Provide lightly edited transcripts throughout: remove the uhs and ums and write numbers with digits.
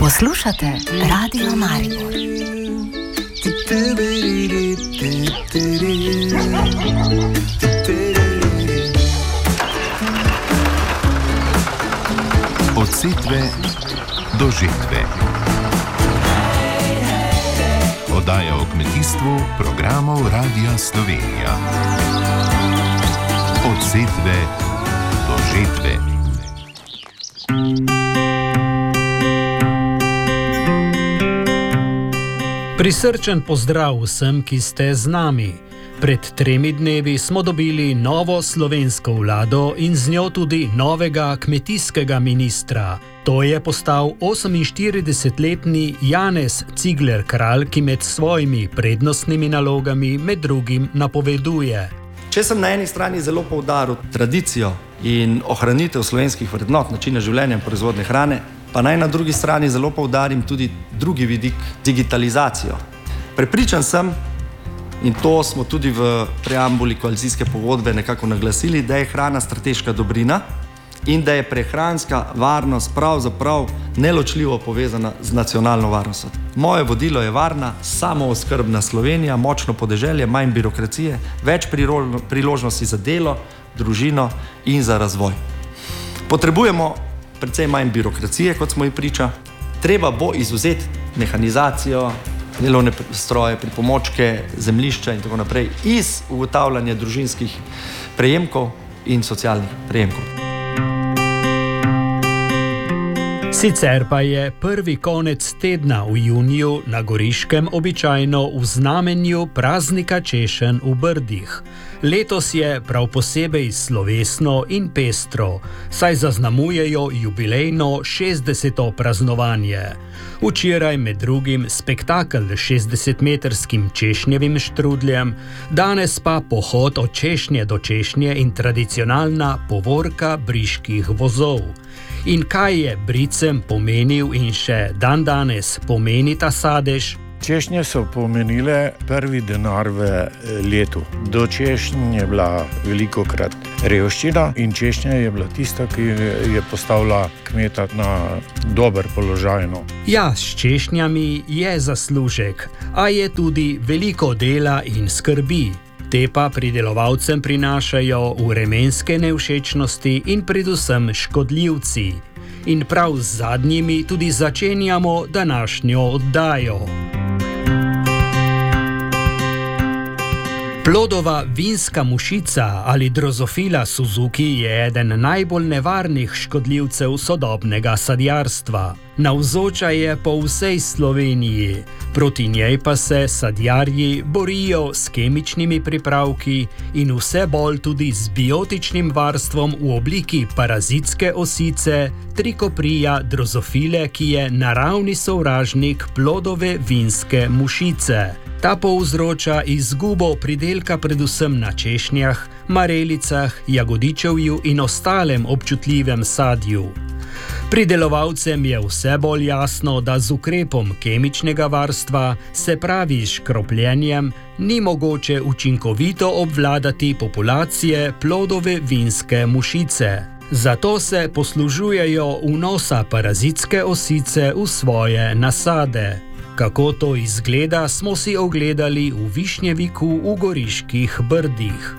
Poslušate Radio Maribor. Od setve do žetve. Oddaja o kmetijstvu programov Radia Slovenija. Od setve do žetve. Prisrčen pozdrav vsem, ki ste z nami. Pred 3 dnevi smo dobili novo slovensko vlado in z njo tudi novega kmetijskega ministra. To je postal 48-letni Janez Cigler Kralj, ki med svojimi prednostnimi nalogami med drugim napoveduje. Če sem na eni strani zelo poudaril tradicijo in ohranitev slovenskih vrednot, načina življenja in proizvodne hrane, pa naj na drugi strani zelo poudarim tudi drugi vidik, digitalizacijo. Prepričan sem, in to smo tudi v preambuli koalicijske pogodbe nekako naglasili, da je hrana strateška dobrina in da je prehranska varnost pravzaprav neločljivo povezana z nacionalno varnostjo. Moje vodilo je varna, samooskrbna Slovenija, močno podeželje, manj birokracije, več priložnosti za delo, družino in za razvoj. Potrebujemo predvsem manj birokracije, kot smo ji priča. Treba bo izvzeti mehanizacijo, delovne stroje, pripomočke, zemljišča in tako naprej iz ugotavljanja družinskih prejemkov in socialnih prejemkov. Sicer pa je prvi konec tedna v juniju na Goriškem običajno v znamenju praznika češenj v Brdih. Letos je prav posebej slovesno in pestro, saj zaznamujejo jubilejno 60. praznovanje. Včeraj med drugim spektakel s 60-metrskim češnjevim štrudljem, danes pa pohod od češnje do češnje in tradicionalna povorka briških vozov. In kaj je bricem pomenil in še dandanes pomeni ta sadež? Češnje so pomenile prvi denar v letu. Do češnje je bila velikokrat revščina in češnja je bila tista, ki je postavila kmeta na dober položaj. Ja, s češnjami je zaslužek, a je tudi veliko dela in skrbi. Te pa pridelovalcem prinašajo vremenske nevšečnosti in predvsem škodljivci. In prav z zadnjimi tudi začenjamo današnjo oddajo. Plodova vinska mušica ali Drosophila Suzuki je eden najbolj nevarnih škodljivcev sodobnega sadjarstva. Navzoča je po vsej Sloveniji, proti njej pa se sadjarji borijo s kemičnimi pripravki in vse bolj tudi z biotičnim varstvom v obliki parazitske osice Trichophila drosophile, ki je naravni sovražnik plodove vinske mušice. Ta povzroča izgubo pridelka predvsem na češnjah, marelicah, jagodičevju in ostalem občutljivem sadju. Pridelovalcem je vse bolj jasno, da z ukrepom kemičnega varstva, se pravi škropljenjem, ni mogoče učinkovito obvladati populacije plodove vinske mušice. Zato se poslužujejo vnosa parazitske osice v svoje nasade. Kako to izgleda, smo si ogledali v Višnjeviku v Goriških Brdih.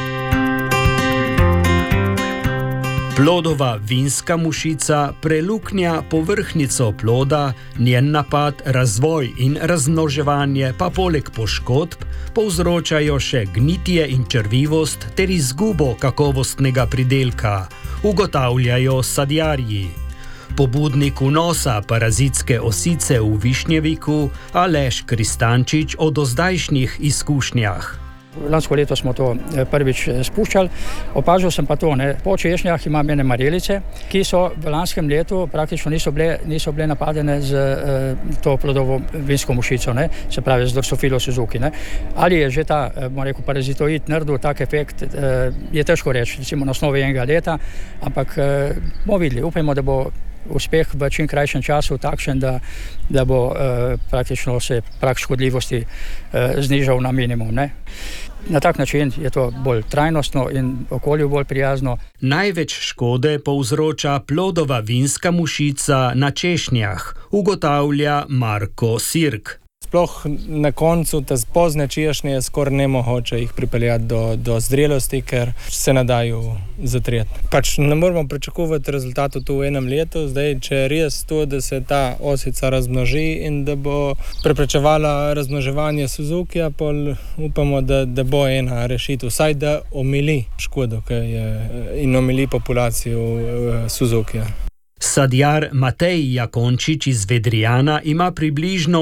Plodova vinska mušica preluknja povrhnjico ploda, njen napad, razvoj in razmnoževanje pa poleg poškodb povzročajo še gnitje in črvivost ter izgubo kakovostnega pridelka, ugotavljajo sadjarji. Pobudnik vnosa parazitske osice v Višnjeviku Aleš Kristančič o dozdajšnjih izkušnjah. Lansko leto smo to prvič spuščali. Opažal sem pa to, po češnjah imam ene marelice, ki so v lanskem letu praktično niso bile napadene z to plodovo vinsko mušico, se pravi z Drosophilo Suzuki. Ali je že ta, parazitoid naredil tak efekt, je težko reči, recimo na osnovi enega leta, ampak bomo videli, upajmo, da bo uspeh v čim krajšem času takšen, da bo praktično se prag škodljivosti znižal na minimum. Ne? Na tak način je to bolj trajnostno in okolju bolj prijazno. Največ škode povzroča plodova vinska mušica na češnjah, ugotavlja Marko Sirk. Sploh na koncu te pozne češnje je skoraj nemogoče jih pripeljati do zrelosti, ker se ne dajo zatreti. Pač ne moramo pričakovati rezultatov tu v enem letu. Zdaj, če je res to, da se ta osica razmnoži in da bo preprečevala razmnoževanje Suzukija, pol upamo, da bo ena rešitev, vsaj da omili škodo in omili populacijo Suzukija. Sadjar Matej Jakončič iz Vedrijana ima približno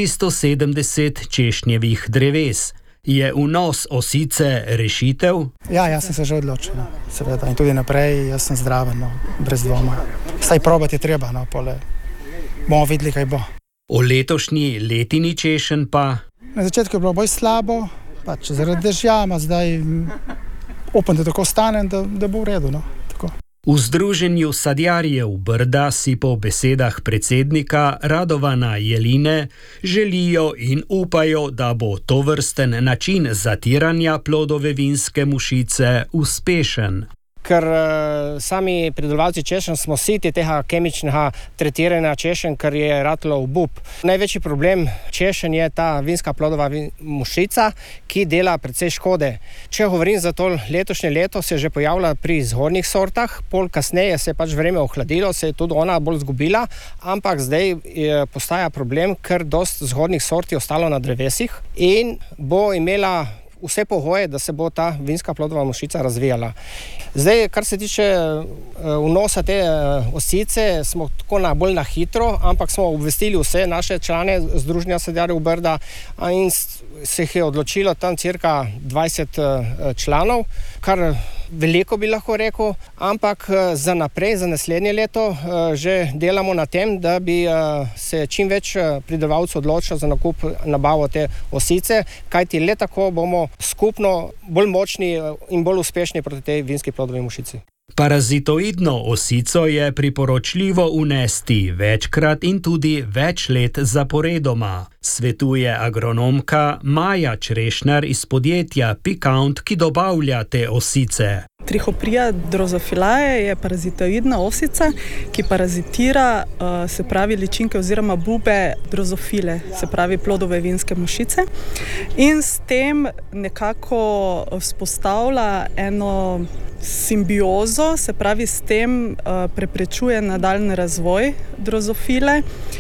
470 češnjevih dreves. Je vnos osice rešitev? Ja, jaz sem se že odločil. Seveda. In tudi naprej, jaz sem zdraven, brez dvoma. Vsaj probati je treba, pole. Bomo videli, kaj bo. O letošnji letini češenj pa? Na začetku je bilo bolj slabo, pač zaradi dežja, zdaj upam, da tako stane, da bo v redu. V Združenju sadjarjev Brda si po besedah predsednika Radovana Jeline želijo in upajo, da bo tovrsten način zatiranja plodove vinske mušice uspešen. Ker sami pridelovalci češenj smo siti tega kemičnega tretiranja češenj, ker je ratlo obup. Največji problem češenj je ta vinska plodova mušica, ki dela precej škode. Če govorim za to letošnje leto, se je že pojavila pri zgornjih sortah, pol kasneje se je pač vreme ohladilo, se je tudi ona bolj zgubila, ampak zdaj postaja problem, ker dosti zgornjih sort je ostalo na drevesih in bo imela vse pogoje, da se bo ta vinska plodova mušica razvijala. Zdaj, kar se tiče vnosa te osice, smo tako bolj na hitro, ampak smo obvestili vse naše člane Združenja sadjarjev Brda in se jih je odločilo tam cirka 20 članov, kar veliko bi lahko rekel, ampak za naprej, za naslednje leto že delamo na tem, da bi se čim več pridelovalcev odločilo za nabavo te osice, kajti le tako bomo skupno bolj močni in bolj uspešni proti tej vinski plodovi mušici. Parazitoidno osico je priporočljivo unesti večkrat in tudi več let zaporedoma, svetuje agronomka Maja Črešnar iz podjetja Pikaunt, ki dobavlja te osice. Trichophila drosofilae je parazitoidna osica, ki parazitira, se pravi ličinke oziroma bube drosofile, se pravi plodove vinske mušice, in s tem nekako vzpostavlja eno simbiozo, se pravi s tem preprečuje nadaljnji razvoj drosofile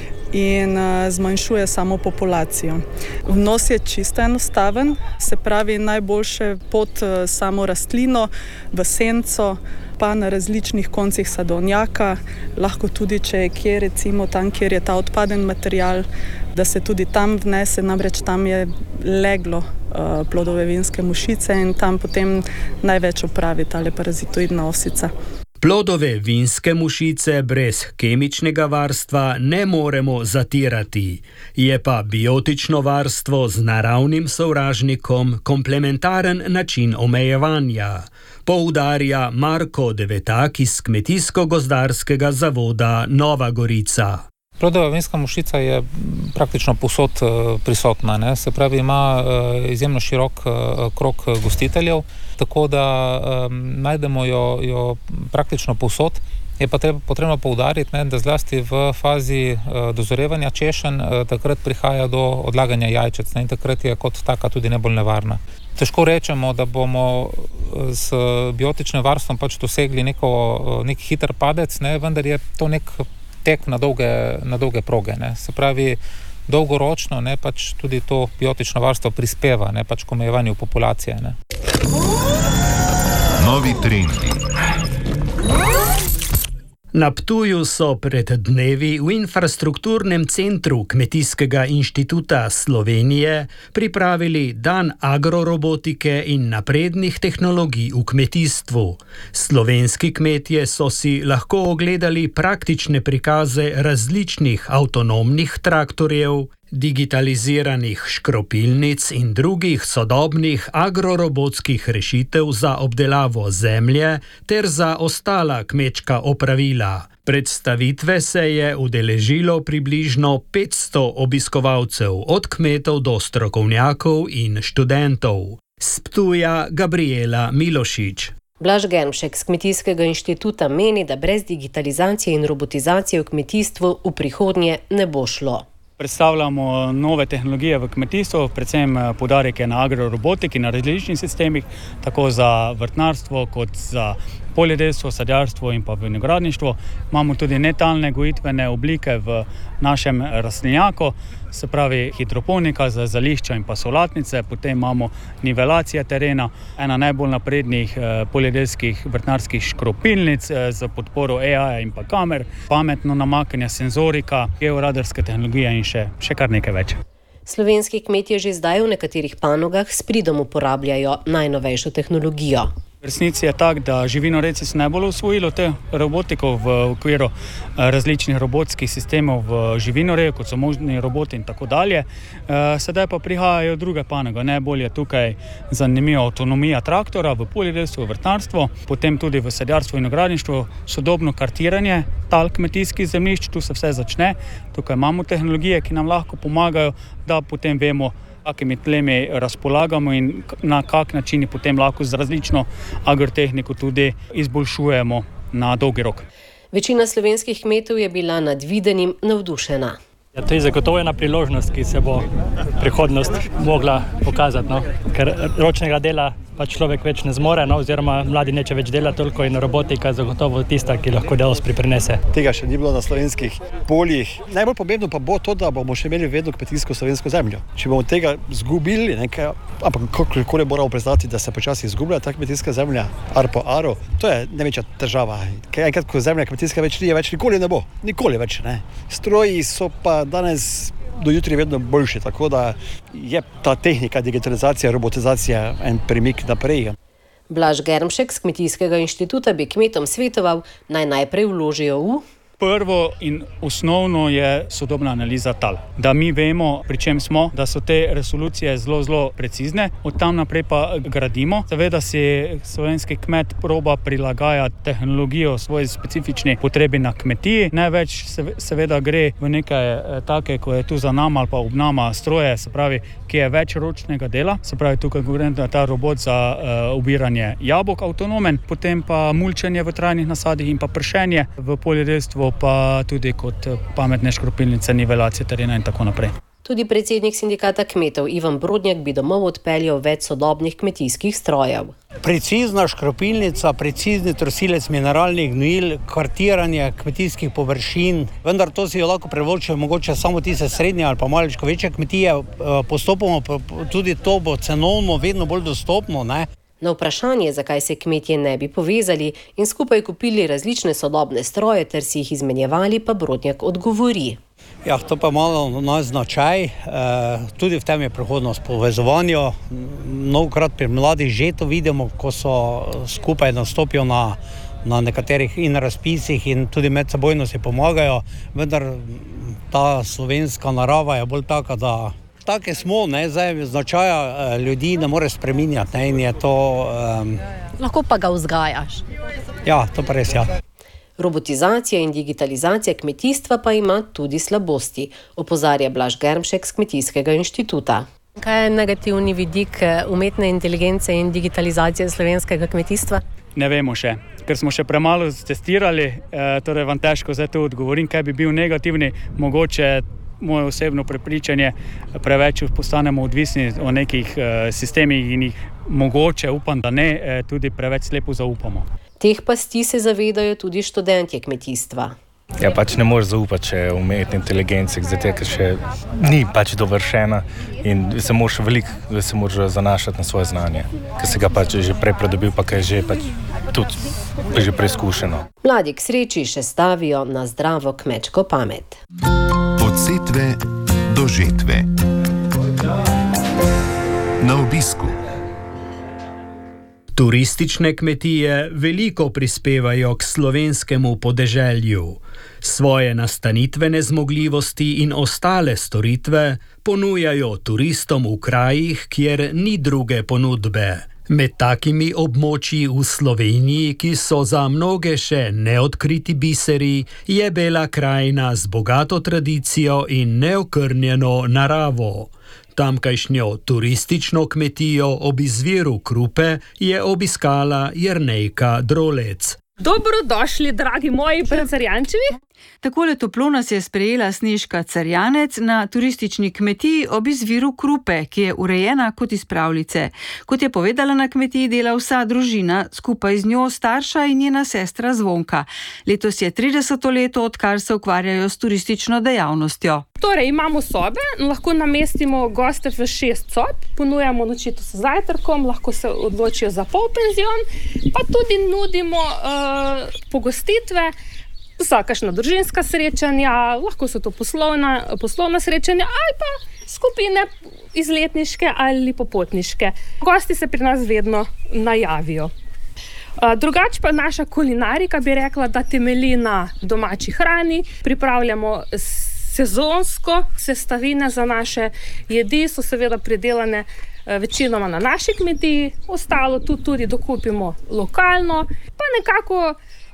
in zmanjšuje samo populacijo. Vnos je čisto enostaven, se pravi najboljše pod samo rastlino, v senco, pa na različnih koncih sadovnjaka, lahko tudi, če je kje, recimo tam, kjer je ta odpaden material, da se tudi tam vnese, namreč tam je leglo plodove vinske mušice in tam potem največ opravi tale parazitoidna osica. Plodove vinske mušice brez kemičnega varstva ne moremo zatirati, je pa biotično varstvo z naravnim sovražnikom komplementaren način omejevanja, poudarja Marko Devetak iz Kmetijsko-gozdarskega zavoda Nova Gorica. Plodova vinska mušica je praktično povsod prisotna, ne? Se pravi, ima izjemno širok krog gostiteljev, tako da najdemo jo praktično povsod. Je pa potrebno poudariti, da zlasti v fazi dozorevanja češenj takrat prihaja do odlaganja jajčec, in takrat je kot taka tudi najbolj nevarna. Težko rečemo, da bomo s biotičnim varstvom pač dosegli nek hiter padec, vendar je to nek tek na dolge proge. Ne. Se pravi, dolgoročno pač tudi to biotično varstvo prispeva pač k omejevanju populacije. Ne. Novi trendi. Na Ptuju so pred dnevi v infrastrukturnem centru Kmetijskega inštituta Slovenije pripravili dan agrorobotike in naprednih tehnologij v kmetijstvu. Slovenski kmetje so si lahko ogledali praktične prikaze različnih avtonomnih traktorjev, digitaliziranih škropilnic in drugih sodobnih agrorobotskih rešitev za obdelavo zemlje ter za ostala kmečka opravila. Predstavitve se je udeležilo približno 500 obiskovalcev, od kmetov do strokovnjakov in študentov. S Ptuja Gabriela Milošič. Blaž Germšek z Kmetijskega inštituta meni, da brez digitalizacije in robotizacije v kmetijstvu v prihodnje ne bo šlo. Predstavljamo nove tehnologije v kmetijstvu, predvsem poudarek je na agrorobotiki, na različnih sistemih, tako za vrtnarstvo kot za poljedelstvo, sadjarstvo in pa vinogradništvo. Imamo tudi netalne gojitvene oblike v našem rastlinjaku, se pravi hidroponika za zališča in pa solatnice, potem imamo nivelacije terena, ena najbolj naprednih poljedelskih vrtnarskih škropilnic z podporo AI in pa kamer, pametno namakanje, senzorika, georadarske tehnologije in še kar nekaj več. Slovenski kmetje že zdaj v nekaterih panogah s pridom uporabljajo najnovejšo tehnologijo. V resnici je tak, da živinorejci so najbolj usvojili te robotiko v okviru različnih robotskih sistemov v živinoreju, kot so možni roboti in tako dalje. Sedaj pa prihajajo druge panoge. Najbolj je tukaj zanimiva avtonomija traktora v poljedelstvu, v vrtnarstvu, potem tudi v sadjarstvu in vinogradništvu, sodobno kartiranje tal kmetijskih zemljišč, tu se vse začne. Tukaj imamo tehnologije, ki nam lahko pomagajo, da potem vemo, kakimi tlemi razpolagamo in na kak način potem lahko z različno agrotehniko tudi izboljšujemo na dolgi rok. Večina slovenskih kmetov je bila nad videnim navdušena. To je zagotovo ena priložnost, ki se bo prihodnost mogla pokazati, ker ročnega dela pač človek več ne zmore, oziroma mladi neče več dela toliko in robotika je zagotovo tista, ki lahko delost priprinese. Tega še ni bilo na slovenskih poljih. Najbolj pomembno pa bo to, da bomo še imeli vedno kmetijsko slovensko zemljo. Če bomo tega zgubili, ampak kako ne moramo priznati, da se počasi izgublja ta kmetijska zemlja, ar po aru, to je največja težava. Enkrat, ko zemlja kmetijska več nikoli ne bo. Nikoli več, ne. Stroji so pa danes do jutri vedno boljši, tako da je ta tehnika, digitalizacija, robotizacija en premik naprej. Blaž Germšek z Kmetijskega inštituta bi kmetom svetoval, naj najprej vložijo v Prvo in osnovno je sodobna analiza tal. Da mi vemo, pri čem smo, da so te resolucije zelo precizne, od tam naprej pa gradimo. Seveda si slovenski kmet proba prilagajati tehnologijo svoji specifični potrebi na kmetiji. Največ seveda gre v nekaj take, ko je tu za nama ali pa ob nama stroje, se pravi, ki je več ročnega dela. Se pravi, tukaj govorim, da je ta robot za ubiranje jabolk avtonomen, potem pa mulčenje v trajnih nasadih in pa pršenje v poljedelstvu, pa tudi kot pametne škropilnice, nivelacije terena in tako naprej. Tudi predsednik sindikata kmetov Ivan Brodnjak bi domov odpeljal več sodobnih kmetijskih strojev. Precizna škropilnica, precizni trosilec mineralnih gnojil, kartiranje kmetijskih površin, vendar to si jo lahko privoščijo mogoče samo tiste srednje ali pa malečko večje kmetije, postopoma tudi to bo cenovno vedno bolj dostopno, ne? Na vprašanje, zakaj se kmetje ne bi povezali in skupaj kupili različne sodobne stroje ter si jih izmenjevali, pa Brodnjak odgovori. Ja, to pa malo naš značaj, tudi v tem je prihodnost povezovanja. Mnogokrat pri mladih že to vidimo, ko so skupaj nastopijo na nekaterih in razpisih in tudi medsebojno si pomagajo, vendar ta slovenska narava je bolj taka, da take smo, zdaj značaja ljudi ne more spreminjati, in je to... Lahko pa ga vzgajaš. Ja, to pa res, ja. Robotizacija in digitalizacija kmetijstva pa ima tudi slabosti, opozarja Blaž Germšek z Kmetijskega inštituta. Kaj je negativni vidik umetne inteligence in digitalizacije slovenskega kmetijstva? Ne vemo še, ker smo še premalo testirali, torej vam težko zdaj to odgovorim, kaj bi bil negativni, mogoče moje osebno prepričanje, preveč postanemo odvisni od nekih sistemih in jih mogoče, upam, da ne, tudi preveč slepo zaupamo. Teh pasti se zavedajo tudi študentje kmetijstva. Ja, pač ne moreš zaupati še umetni inteligenci, zato ker še ni pač dovršena in se moraš zanašati na svoje znanje, ker se ga pač že prej pridobil, pa kaj že pač tudi že preizkušeno. Mladi k sreči še stavijo na zdravo kmečko pamet. Od setve do žetve. Na obisku. Turistične kmetije veliko prispevajo k slovenskemu podeželju. Svoje nastanitvene zmogljivosti in ostale storitve ponujajo turistom v krajih, kjer ni druge ponudbe. Med takimi območji v Sloveniji, ki so za mnoge še neodkriti biseri, je Bela krajina z bogato tradicijo in neokrnjeno naravo. Tamkajšnjo turistično kmetijo ob izviru Krupe je obiskala Jernejka Drolec. Dobrodošli, dragi moji Cerjančevi. Takole toplo nas je sprejela Snežka Cerjanec na turistični kmetiji ob izviru Krupe, ki je urejena kot iz pravljice. Kot je povedala, na kmetiji dela vsa družina, skupaj z njo starša in njena sestra Zvonka. Letos je 30. leto, odkar se ukvarjajo s turistično dejavnostjo. Torej, imamo sobe, lahko namestimo goste v 6 sob, ponujamo nočitev s zajtrkom, lahko se odločijo za polpenzion, pa tudi nudimo pogostitve za kakšna družinska srečanja, lahko so to poslovna srečanja ali pa skupine izletniške ali popotniške. Gosti se pri nas vedno najavijo. Drugače pa naša kulinarika bi rekla, da temelji na domači hrani, pripravljamo sezonsko, sestavine za naše jedi so seveda pridelane večinoma na naši kmetiji, ostalo tudi dokupimo lokalno, pa nekako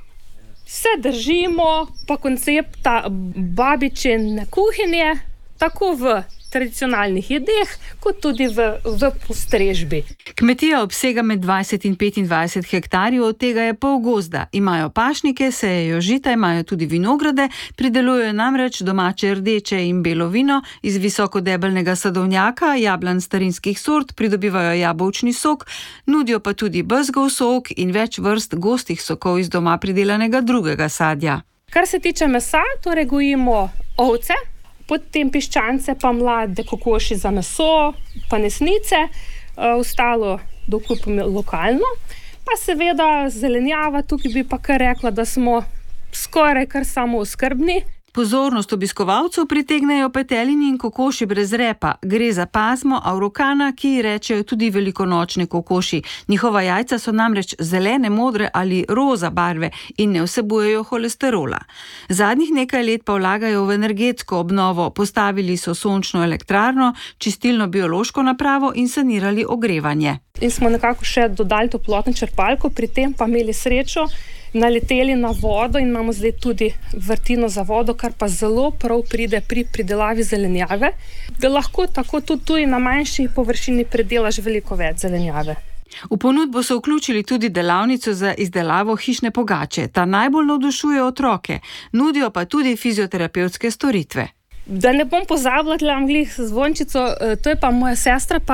se držimo pa koncepta babičine kuhinje, tako v tradicionalnih jedeh, kot tudi v postrežbi. Kmetija obsega med 20 in 25 hektarjev, od tega je pol gozda. Imajo pašnike, sejejo žita, imajo tudi vinograde, pridelujejo namreč domače rdeče in belo vino iz visokodebelnega sadovnjaka, jablan starinskih sort, pridobivajo jabolčni sok, nudijo pa tudi bezgov sok in več vrst gostih sokov iz doma pridelanega drugega sadja. Kar se tiče mesa, torej gojimo ovce, potem piščance pa mlade kokoši za meso, pa nesnice, ostalo dokupimo lokalno, pa seveda zelenjava, tukaj bi pa kar rekla, da smo skoraj kar samooskrbni. Pozornost obiskovalcev pritegnejo petelini in kokoši brez repa. Gre za pasmo aurokana, ki ji rečejo tudi velikonočni kokoši. Njihova jajca so namreč zelene, modre ali roza barve in ne vsebujejo holesterola. Zadnjih nekaj let pa vlagajo v energetsko obnovo. Postavili so sončno elektrarno, čistilno biološko napravo in sanirali ogrevanje. In smo nekako še dodali toplotno črpalko, pri tem pa imeli srečo, naleteli na vodo in imamo zdaj tudi vrtino za vodo, kar pa zelo prav pride pri pridelavi zelenjave, da lahko tako tudi na manjši površini pridelaš veliko več zelenjave. V ponudbo so vključili tudi delavnico za izdelavo hišne pogače. Ta najbolj navdušuje otroke, nudijo pa tudi fizioterapevtske storitve. Da ne bom pozabila, glih Zvončico, to je pa moja sestra, pa